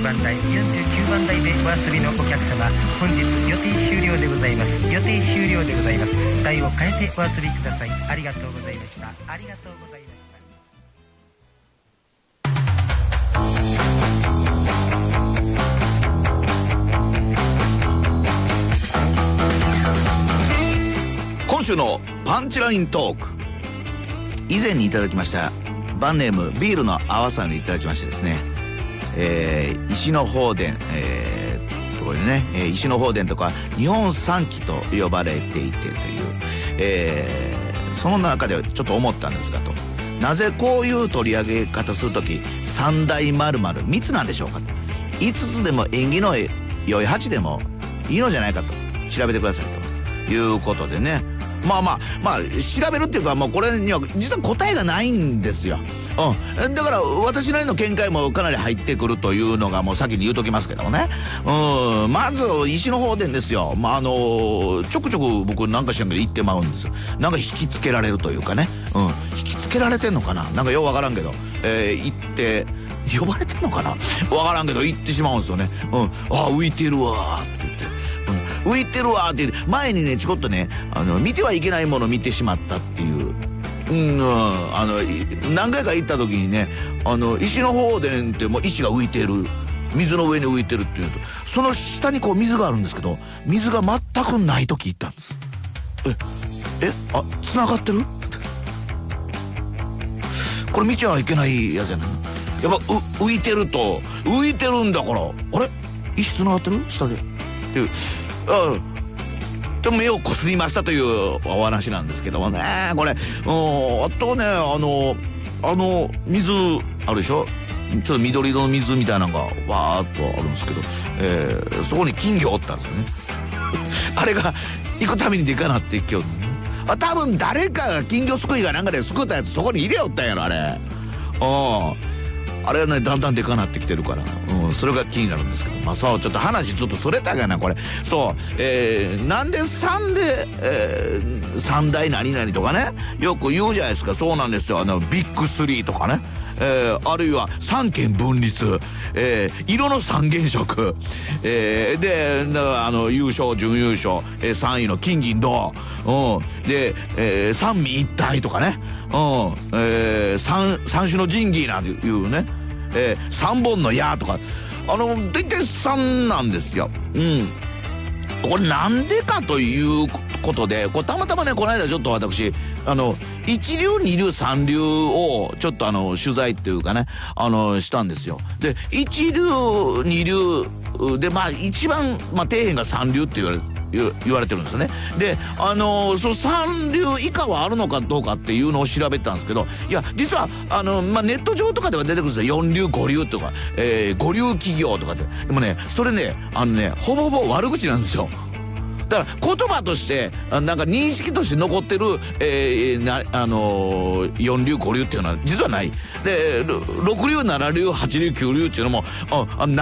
番台、49番台でお遊びのお客様、本日予定終了でございます。予定終了でございます。台を変えてお遊びください。ありがとうございました。ありがとうございました。 今週のパンチライントーク、以前にいただきましたバンネームビールの泡さんにいただきましてですね、石の宝殿、これね、石の宝殿とか日本三奇と呼ばれていてという、その中でちょっと思ったんですがと、なぜこういう取り上げ方するとき三大〇〇3つなんでしょうかと、5つでも縁起の良い8でもいいのじゃないかと調べてくださいということでね、まあ調べるっていうか、もうこれには実は答えがないんですよ。だから私なりの見解もかなり入ってくるというのがもう先に言うときますけどもね。まず石の宝殿ですよ。ちょくちょく僕なんか知らんけど行ってまうんですよ。なんか引きつけられるというかね、引きつけられてんのかな、なんかようわからんけど、行って呼ばれてんのかなわからんけど行ってしまうんですよね。浮いてるわーって言って、浮いてるわーって言って、前にねちょこっとね見てはいけないものを見てしまったっていう、何回か行った時にね、石の宝殿ってもう石が浮いてる、水の上に浮いてるっていうと、その下にこう水があるんですけど、水が全くない時行ったんです。繋がってるこれ見ちゃいけないやつじゃない、やっぱ浮いてると、浮いてるんだから、あれ石繋がってる下でっていう、でも目をこすりましたというお話なんですけどもね、これあとね、水あるでしょ、ちょっと緑色の水みたいなのがわーっとあるんですけど、そこに金魚おったんですよねあれが行くたびにでかなっていきよる、多分誰かが金魚すくいがなんかですくったやつそこに入れよったんやろ、あれ。あれはねだんだんでかなってきてるから、それが気になるんですけど、そうちょっと話ちょっとそれたかなこれ。そう、なんで3で、三大何々とかねよく言うじゃないですか。そうなんですよ、ビッグ3とかね、あるいは三権分立、色の三原色、で優勝準優勝、3位の金銀銅、で、三位一体とかね、三種の神器なんていうね、三本の矢とか、大体3なんですよ。これなんでかということで、これたまたまねこの間ちょっと私一流二流三流をちょっと取材っていうかねしたんですよ。で一流二流で一番底辺が三流って言われてるんですよね。でその三流以下はあるのかどうかっていうのを調べたんですけど、いや実はネット上とかでは出てくるんですよ。四流五流とか、五流企業とかで。でもねそれねほぼほぼ悪口なんですよ。だから言葉としてなんか認識として残ってる、四流五流っていうのは実はない。で六流七流八流九流っていうのも